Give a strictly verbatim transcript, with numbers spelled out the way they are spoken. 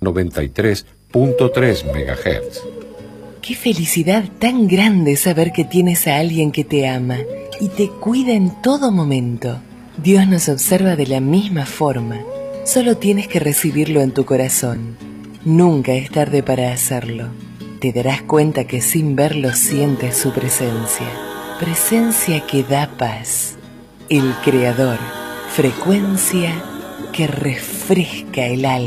noventa y tres punto tres megahertz. Qué felicidad tan grande saber que tienes a alguien que te ama y te cuida en todo momento. Dios nos observa de la misma forma. Solo tienes que recibirlo en tu corazón. Nunca es tarde para hacerlo. Te darás cuenta que sin verlo sientes su presencia. Presencia que da paz. El Creador. Frecuencia que refresca el alma.